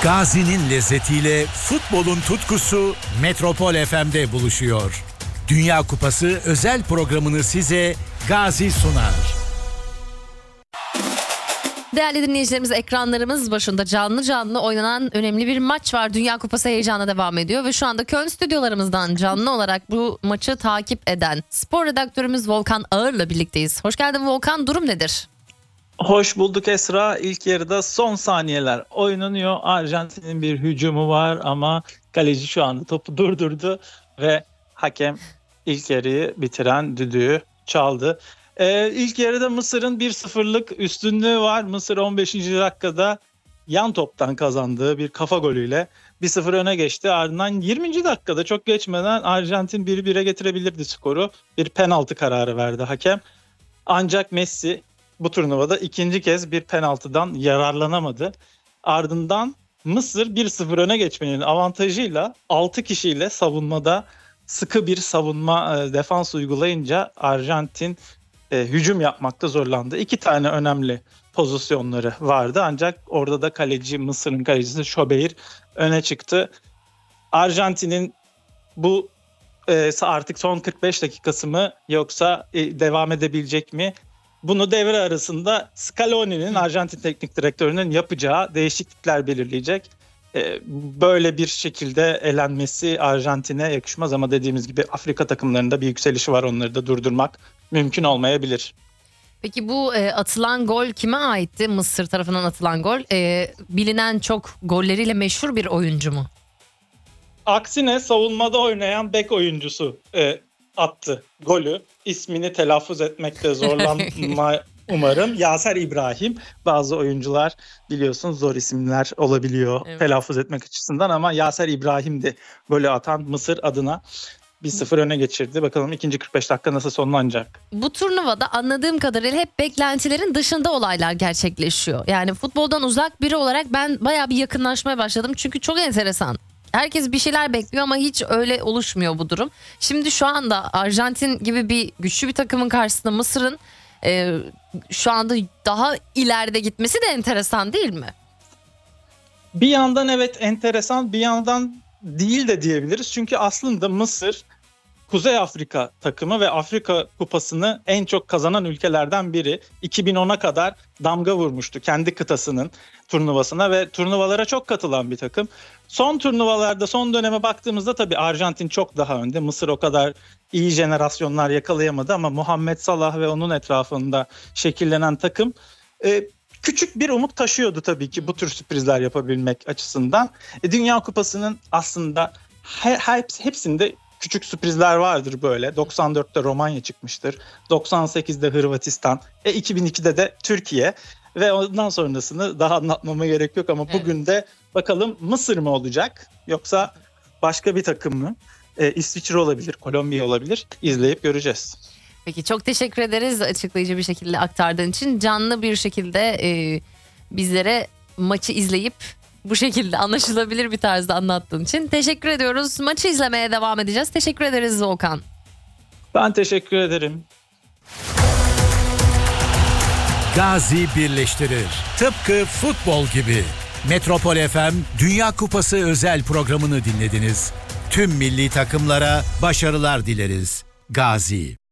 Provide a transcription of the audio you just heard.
Gazi'nin lezzetiyle futbolun tutkusu Metropol FM'de buluşuyor. Dünya Kupası özel programını size Gazi sunar. Değerli dinleyicilerimiz, ekranlarımız başında canlı canlı oynanan önemli bir maç var. Dünya Kupası heyecanı devam ediyor ve şu anda Köln stüdyolarımızdan canlı olarak bu maçı takip eden spor redaktörümüz Volkan Ağır'la birlikteyiz. Hoş geldin Volkan, durum nedir? Hoş bulduk Esra. İlk yarıda son saniyeler oynanıyor. Arjantin'in bir hücumu var ama kaleci şu anda topu durdurdu ve hakem ilk yarıyı bitiren düdüğü çaldı. İlk yarıda Mısır'ın 1-0'lık üstünlüğü var. Mısır 15. dakikada yan toptan kazandığı bir kafa golüyle 1-0 öne geçti. Ardından 20. dakikada çok geçmeden Arjantin 1-1'e getirebilirdi skoru. Bir penaltı kararı verdi hakem. Ancak Messi bu turnuvada ikinci kez bir penaltıdan yararlanamadı. Ardından Mısır 1-0 öne geçmenin avantajıyla 6 kişiyle savunmada sıkı bir savunma defans uygulayınca Arjantin hücum yapmakta zorlandı. 2 tane önemli pozisyonları vardı ancak orada da Mısır'ın kalecisi Şobeir öne çıktı. Arjantin'in bu artık son 45 dakikası mı yoksa devam edebilecek mi? Bunu devre arasında Scaloni'nin, Arjantin teknik direktörünün yapacağı değişiklikler belirleyecek. Böyle bir şekilde elenmesi Arjantin'e yakışmaz ama dediğimiz gibi Afrika takımlarında bir yükselişi var, onları da durdurmak mümkün olmayabilir. Peki bu atılan gol kime aitti? Mısır tarafından atılan gol. Bilinen, çok golleriyle meşhur bir oyuncu mu? Aksine savunmada oynayan bek oyuncusu attı golü. İsmini telaffuz etmekte zorlanma umarım. Yaser İbrahim. Bazı oyuncular biliyorsun zor isimler olabiliyor telaffuz etmek açısından ama Yaser İbrahim'di golü atan Mısır adına. 1-0 öne geçirdi. Bakalım ikinci 45 dakika nasıl sonlanacak? Bu turnuvada anladığım kadarıyla hep beklentilerin dışında olaylar gerçekleşiyor. Yani futboldan uzak biri olarak ben bayağı bir yakınlaşmaya başladım. Çünkü çok enteresan. Herkes bir şeyler bekliyor ama hiç öyle oluşmuyor bu durum. Şimdi şu anda Arjantin gibi bir güçlü bir takımın karşısında Mısır'ın şu anda daha ileride gitmesi de enteresan değil mi? Bir yandan evet enteresan, bir yandan değil de diyebiliriz. Çünkü aslında Mısır Kuzey Afrika takımı ve Afrika Kupası'nı en çok kazanan ülkelerden biri. 2010'a kadar damga vurmuştu kendi kıtasının turnuvasına ve turnuvalara çok katılan bir takım. Son turnuvalarda, son döneme baktığımızda tabii Arjantin çok daha önde. Mısır o kadar iyi jenerasyonlar yakalayamadı ama Muhammed Salah ve onun etrafında şekillenen takım küçük bir umut taşıyordu tabii ki bu tür sürprizler yapabilmek açısından. Dünya Kupası'nın aslında hepsinde küçük sürprizler vardır böyle. 94'te Romanya çıkmıştır. 98'de Hırvatistan. 2002'de de Türkiye. Ve ondan sonrasını daha anlatmama gerek yok ama bugün de bakalım Mısır mı olacak yoksa başka bir takım mı? İsviçre olabilir, Kolombiya olabilir. İzleyip göreceğiz. Peki, çok teşekkür ederiz açıklayıcı bir şekilde aktardığın için. Canlı bir şekilde bizlere maçı izleyip bu şekilde anlaşılabilir bir tarzda anlattığın için teşekkür ediyoruz. Maçı izlemeye devam edeceğiz. Teşekkür ederiz Volkan. Ben teşekkür ederim. Gazi birleştirir. Tıpkı futbol gibi. Metropol FM Dünya Kupası özel programını dinlediniz. Tüm milli takımlara başarılar dileriz. Gazi.